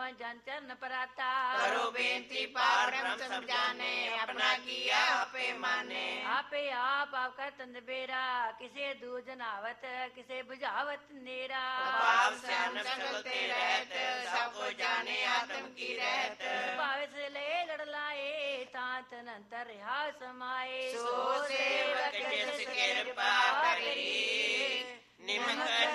ਜਨ ਚਰਨ ਪਰਾਤਾ। ਕਰੋ ਬੇਨਤੀ ਪਾਰ ਬ੍ਰਹਮ ਸਮਝਾਨੇ, ਆਪਣਾ ਕੀਆ ਆਪੇ ਮਾਨੇ। ਆਪੇ ਆਪ ਕਾ ਤੰਦ ਬੇਰਾ, ਕਿਸੇ ਦੂਜ ਨਾਵਤ ਕਿਸੇ ਬੁਝਾਵਤ ਨੇਰਾ। ਪਾਪ ਸਿਆਨ ਸਗਲ ਤੇ ਰਹਿਤ, ਸਭ ਕੋ ਜਾਣੇ ਆਤਮ ਕੀ ਰਹਿਤ। ਭਾਵੇ ਸੇ ਲੈ ਲੜ ਲਾਏ, ਤਾਂ ਤਨ ਅੰਤਰ ਰਹਾ ਸਮਾਏ। ਸੋ ਸੇਵਕ ਜਿਸ ਕਿਰਪਾ ਕਰੀ, ਨਿਮਕ